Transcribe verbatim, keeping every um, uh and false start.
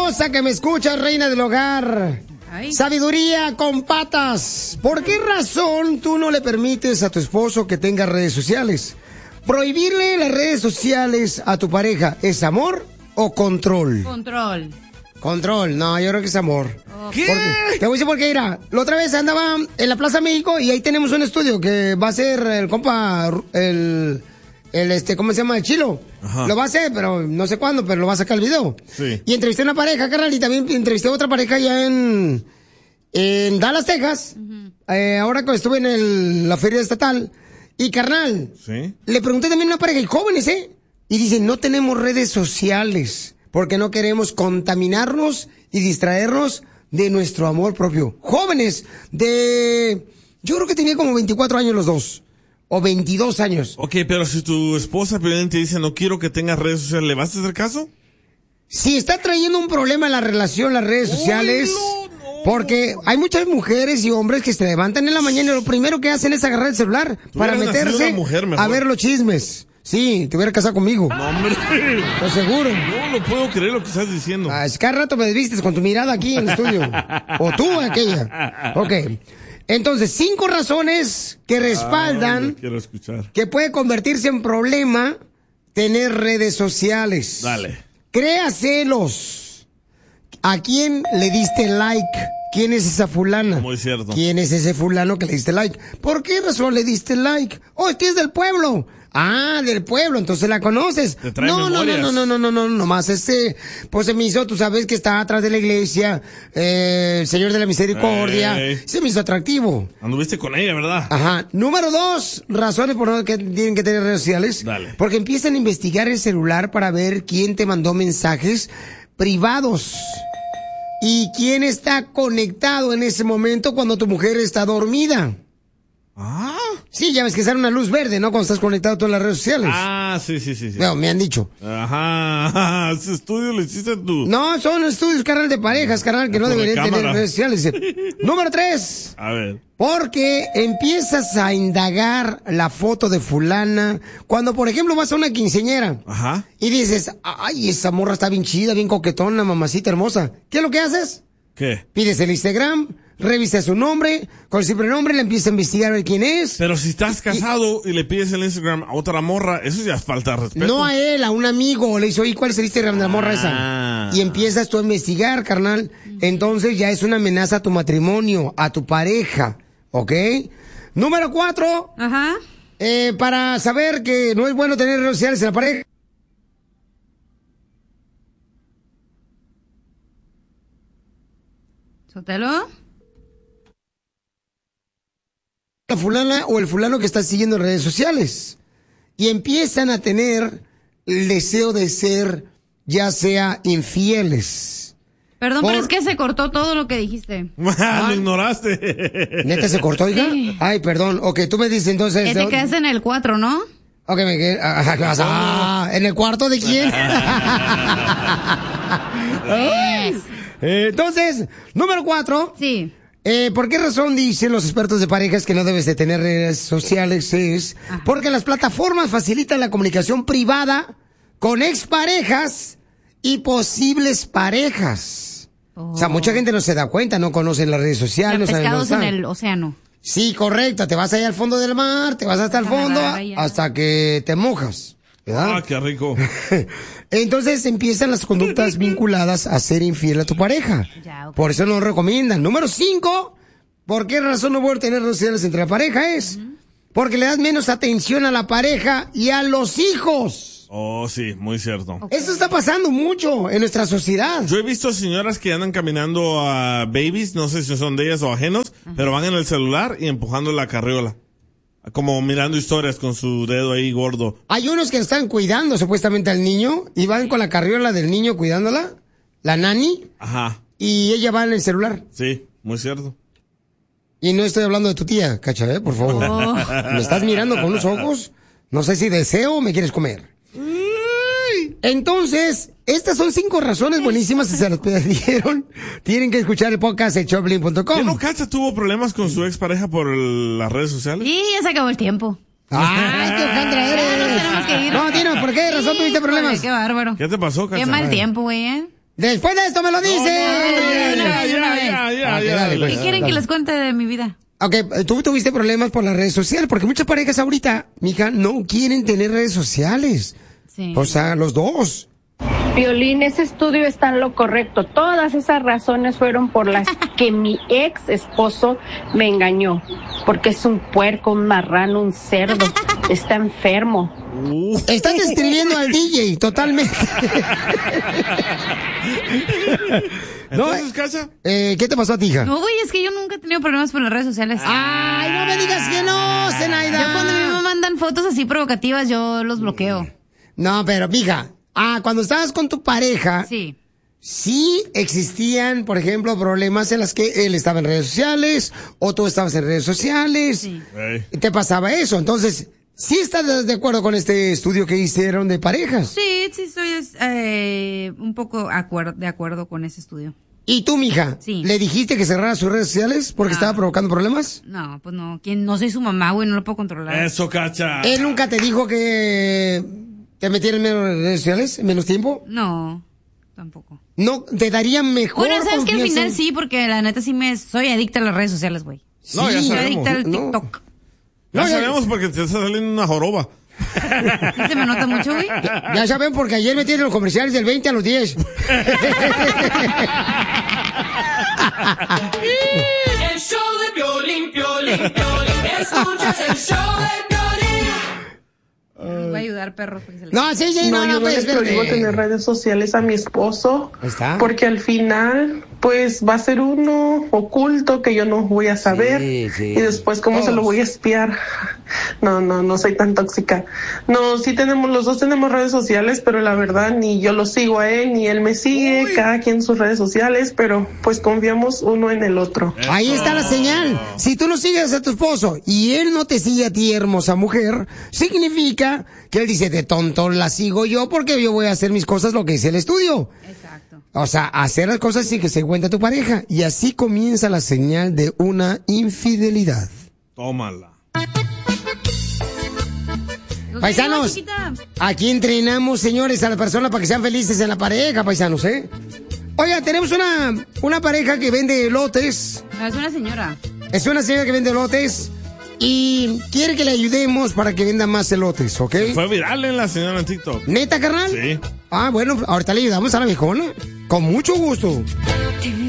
hermosa que me escucha, reina del hogar. Ay. Sabiduría con patas. ¿Por qué razón tú no le permites a tu esposo que tenga redes sociales? Prohibirle las redes sociales a tu pareja, ¿es amor o control? Control. Control, no, yo creo que es amor. ¿Qué? Porque, te voy a decir por qué, mira, la otra vez andaba en la Plaza México y ahí tenemos un estudio que va a ser el compa, el, el este, ¿cómo se llama? El Chilo. Ajá. Lo va a hacer, pero no sé cuándo, pero lo va a sacar el video. Sí. Y entrevisté a una pareja, carnal, y también entrevisté a otra pareja allá en, en Dallas, Texas. Uh-huh. Eh, ahora que estuve en el, la feria estatal. Y carnal, ¿sí? Le pregunté también a una pareja, y jóvenes, ¿eh? Y dicen, no tenemos redes sociales porque no queremos contaminarnos y distraernos de nuestro amor propio. Jóvenes de... Yo creo que tenía como veinticuatro años los dos. O veintidós años. Ok, pero si tu esposa te dice, no quiero que tengas redes sociales, ¿le vas a hacer caso? Si está trayendo un problema en la relación, las redes sociales... Oh, no, no. Porque hay muchas mujeres y hombres que se levantan en la mañana y lo primero que hacen es agarrar el celular para meterse a ver los chismes. Sí, te hubiera casado conmigo. No, hombre. Lo seguro. No lo puedo creer lo que estás diciendo. Ah, es que cada rato me desvistes con tu mirada aquí en el estudio. O tú, aquella. Ok. Entonces, cinco razones que respaldan ah, quiero escuchar. que puede convertirse en problema tener redes sociales. Dale. Crea celos. ¿A quién le diste like? ¿Quién es esa fulana? Muy cierto. ¿Quién es ese fulano que le diste like? ¿Por qué razón le diste like? Oh, es que es del pueblo. Ah, del pueblo, entonces la conoces. Te trae no, no, no, no, no, no, no, no, nomás este, pues se me hizo, tú sabes que está atrás de la iglesia, eh, el Señor de la Misericordia. Hey. Se me hizo atractivo. Anduviste con ella, ¿verdad? Ajá. Número dos, razones por las que tienen que tener redes sociales. Dale. Porque empiezan a investigar el celular para ver quién te mandó mensajes privados. ¿Y quién está conectado en ese momento cuando tu mujer está dormida? Ah. Sí, ya ves que sale una luz verde, ¿no? Cuando estás conectado a todas las redes sociales. Ah, sí, sí, sí. sí. No, me han dicho. Ajá. Ese estudio lo hiciste tú. No, son estudios, carnal, de parejas, carnal, que no deberían tener redes sociales. Número tres. A ver. Porque empiezas a indagar la foto de fulana. Cuando, por ejemplo, vas a una quinceañera. Ajá. Y dices, ay, esa morra está bien chida, bien coquetona, mamacita hermosa. ¿Qué es lo que haces? ¿Qué? Pides el Instagram, revisas su nombre, con el simple nombre le empiezas a investigar a ver quién es. Pero si estás casado y, y le pides el Instagram a otra morra, eso ya es falta de respeto. No a él, a un amigo. Le dice, oye, ¿cuál es el Instagram de la morra ah. esa? Y empiezas tú a investigar, carnal. Entonces ya es una amenaza a tu matrimonio, a tu pareja. ¿Ok? Número cuatro. Ajá. Eh, para saber que no es bueno tener redes sociales en la pareja. ¿Sotelo? La fulana o el fulano que está siguiendo en redes sociales. Y empiezan a tener el deseo de ser, ya sea infieles. Perdón, Por... pero es que se cortó todo lo que dijiste. Ah, lo ignoraste. ¿Neta se cortó, hija? Sí. Ay, perdón. Ok, tú me dices entonces... Que te quedas en el cuatro, ¿no? Ok, me quedé... Ah, ¿en el cuarto de quién? Entonces, número cuatro. Sí. Eh, ¿Por qué razón dicen los expertos de parejas que no debes de tener redes sociales? Es Ajá. porque las plataformas facilitan la comunicación privada con exparejas y posibles parejas. Oh. O sea, mucha gente no se da cuenta, no conocen las redes sociales. Los no pescados saben en el océano. Sí, correcto. Te vas allá al fondo del mar, te vas hasta el fondo hasta que te mojas. ¿Verdad? Ah, qué rico. Entonces empiezan las conductas vinculadas a ser infiel a tu pareja. Ya, okay. Por eso no lo recomiendan. Número cinco, ¿por qué razón no puedo tener redes sociales entre la pareja? Es uh-huh. porque le das menos atención a la pareja y a los hijos. Oh, sí, muy cierto. Okay. Eso está pasando mucho en nuestra sociedad. Yo he visto señoras que andan caminando a babies, no sé si son de ellas o ajenos, uh-huh. pero van en el celular y empujando la carriola. Como mirando historias con su dedo ahí gordo. Hay unos que están cuidando supuestamente al niño y van con la carriola del niño cuidándola, la nani. Ajá. Y ella va en el celular. Sí, muy cierto. Y no estoy hablando de tu tía, Cacha, ¿eh? Por favor. Oh. ¿Me estás mirando con unos ojos? No sé si deseo o me quieres comer. Entonces, estas son cinco razones buenísimas. Si se las pidieron, tienen que escuchar el podcast de Choplin punto com. ¿Ya no, Cacha tuvo problemas con su expareja por el, las redes sociales? Sí, ya se acabó el tiempo. ¡Ay, qué Alejandra eres! Ya nos tenemos que ir. No, Tino, ¿por qué razón sí, tuviste problemas? Joder, qué bárbaro. ¿Qué te pasó, Cacha? Qué mal tiempo, güey, ¿eh? Después de esto me lo dice. No, no, ya, ya, ya, ya, ya, ya. ¿Qué quieren que les cuente de mi vida? Ok, tú tuviste problemas por las redes sociales, porque muchas parejas ahorita, mija, no quieren tener redes sociales. Sí. O sea, los dos. Violín, ese estudio está en lo correcto. Todas esas razones fueron por las que mi ex esposo me engañó. Porque es un puerco, un marrano, un cerdo. Está enfermo. Uh. Estás describiendo al D J, totalmente. Entonces, Cacha. Eh, ¿Qué te pasó a ti, hija? No, güey, es que yo nunca he tenido problemas por las redes sociales. Ay, no me digas que no, Zenaida. Ya cuando a mí me mandan fotos así provocativas, yo los bloqueo. No, pero, mija, ah, cuando estabas con tu pareja, Sí. sí existían, por ejemplo, problemas en las que él estaba en redes sociales o tú estabas en redes sociales. Sí. Hey. Y te pasaba eso. Entonces, ¿sí estás de acuerdo con este estudio que hicieron de parejas? Sí, sí, soy eh, un poco acuer- de acuerdo con ese estudio. ¿Y tú, mija? Sí. ¿Le dijiste que cerrara sus redes sociales porque No. estaba provocando problemas? No, pues no. ¿Quién? No soy su mamá, güey, no lo puedo controlar. Eso, Cacha. ¿Él nunca te dijo que te metiera en menos redes sociales, en menos tiempo? No, tampoco. ¿No te daría mejor Bueno, sabes que al confianza? final sí, porque la neta sí me soy adicta a las redes sociales, güey. No, ya Sí, Soy sabemos. adicta al No. TikTok. Ya No, ya- sabemos porque te está saliendo una joroba. ¿Sí se me nota mucho, güey? Ya saben, porque ayer metieron los comerciales del veinte a los diez. El show de Piolín, Piolín, Piolín. Escuchas el show de Piolín. Les voy a ayudar, perros. Porque se les... No, sí, sí, no, No, no, yo no pues, le prohíbo espérate. tener redes sociales a mi esposo, Ahí está. porque al final, pues, va a ser uno oculto que yo no voy a saber, Sí, sí. y después, ¿cómo se lo Todos. voy a espiar? No, no, no soy tan tóxica. No, sí tenemos, los dos tenemos redes sociales, pero la verdad, ni yo lo sigo a él, ni él me sigue, cada quien sus redes sociales, pero, pues, confiamos uno en el otro. Ahí está la señal. Si tú no sigues a tu esposo y él no te sigue a ti, hermosa mujer, significa que él dice, de tonto la sigo yo porque yo voy a hacer mis cosas lo que dice el estudio. Exacto. O sea, hacer las cosas sin que se cuente tu pareja. Y así comienza la señal de una infidelidad. Tómala. Los Paisanos, digo, chiquita. aquí entrenamos, señores, a las personas para que sean felices en la pareja, paisanos, ¿eh? Oiga, tenemos una, una pareja que vende elotes. No, es una señora. Es una señora que vende elotes y quiere que le ayudemos para que venda más elotes, ¿ok? Fue viral en la señora en TikTok. ¿Neta, carnal? Sí. Ah, bueno, ahorita le ayudamos a la viejona. Con mucho gusto.